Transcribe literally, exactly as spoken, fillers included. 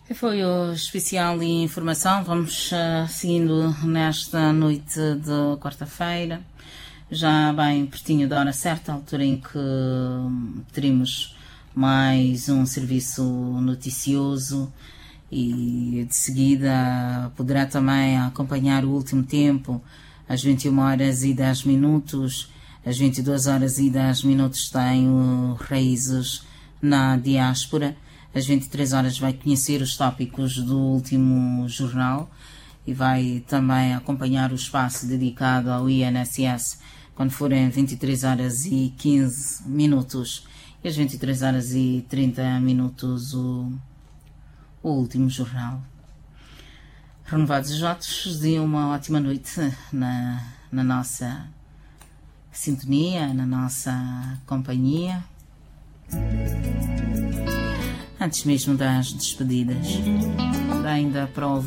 E foi o especial de informação. Vamos uh, seguindo nesta noite de quarta-feira, já bem pertinho da hora certa, a altura em que teremos mais um serviço noticioso e de seguida poderá também acompanhar o último tempo, às vinte e uma horas e dez minutos, às vinte e duas horas e dez minutos tem o Raízes na Diáspora. Às vinte e três horas vai conhecer os tópicos do último jornal e vai também acompanhar o espaço dedicado ao I N S S quando forem vinte e três horas e quinze minutos e às vinte e três horas e trinta minutos o, o último jornal. Renovados os votos de uma ótima noite na, na nossa sintonia, na nossa companhia. Antes mesmo das despedidas, ainda para